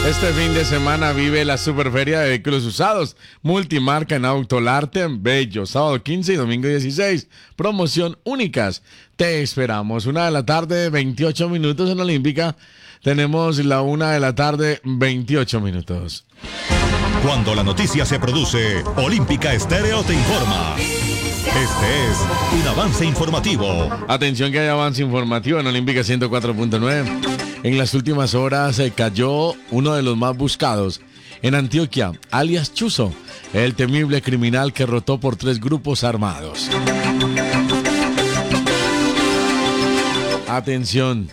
Este fin de semana vive la Superferia de Vehículos Usados, multimarca en Autolarte en Bello, sábado 15 y domingo 16. Promoción únicas. Te esperamos. 1:00 p.m, 28 minutos en Olímpica. Tenemos la 1:00 p.m, 28 minutos. Cuando la noticia se produce, Olímpica Estéreo te informa. Este es un avance informativo. Atención que hay avance informativo en Olímpica 104.9. En las últimas horas se cayó uno de los más buscados en Antioquia, alias Chuzo, el temible criminal que rotó por 3 grupos armados. Atención.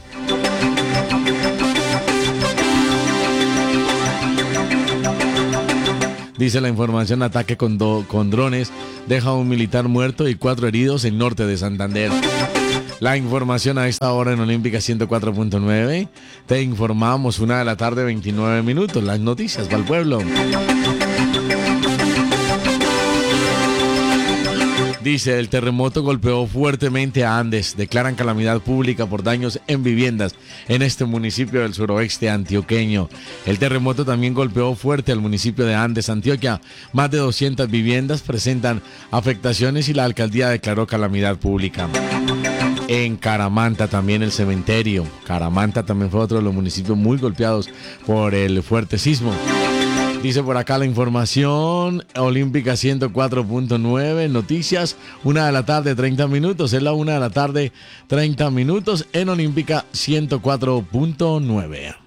Dice la información, ataque con drones deja a un militar muerto y 4 heridos en norte de Santander. La información a esta hora en Olímpica 104.9. Te informamos 1:00 p.m, 29 minutos. Las noticias para el pueblo. Dice, el terremoto golpeó fuertemente a Andes. Declaran calamidad pública por daños en viviendas en este municipio del suroeste antioqueño. El terremoto también golpeó fuerte al municipio de Andes, Antioquia. Más de 200 viviendas presentan afectaciones y la alcaldía declaró calamidad pública. En Caramanta también el cementerio. Caramanta también fue otro de los municipios muy golpeados por el fuerte sismo. Dice por acá la información, Olímpica 104.9, noticias, 1:00 p.m, 30 minutos, es la 1:00 p.m, 30 minutos en Olímpica 104.9.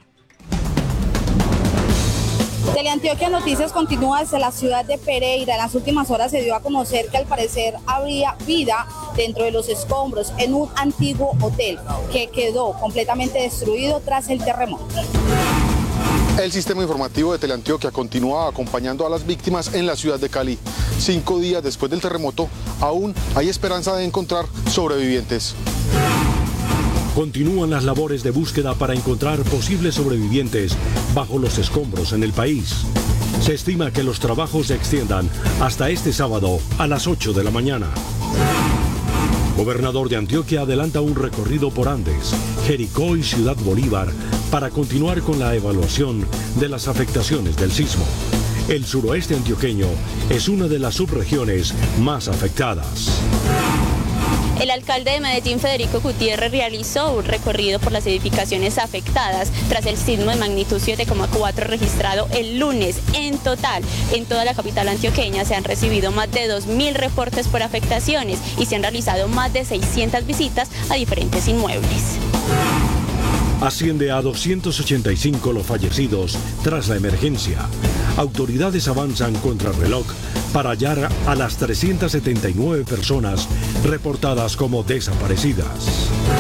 Teleantioquia Noticias continúa desde la ciudad de Pereira. En las últimas horas se dio a conocer que al parecer habría vida dentro de los escombros en un antiguo hotel que quedó completamente destruido tras el terremoto. El sistema informativo de Teleantioquia continúa acompañando a las víctimas en la ciudad de Cali. 5 días después del terremoto, aún hay esperanza de encontrar sobrevivientes. Continúan las labores de búsqueda para encontrar posibles sobrevivientes bajo los escombros en el país. Se estima que los trabajos se extiendan hasta este sábado a las 8 de la mañana. Gobernador de Antioquia adelanta un recorrido por Andes, Jericó y Ciudad Bolívar para continuar con la evaluación de las afectaciones del sismo. El suroeste antioqueño es una de las subregiones más afectadas. El alcalde de Medellín, Federico Gutiérrez, realizó un recorrido por las edificaciones afectadas tras el sismo de magnitud 7,4 registrado el lunes. En total, en toda la capital antioqueña se han recibido más de 2.000 reportes por afectaciones y se han realizado más de 600 visitas a diferentes inmuebles. Asciende a 285 los fallecidos tras la emergencia. Autoridades avanzan contra el reloj para hallar a las 379 personas reportadas como desaparecidas.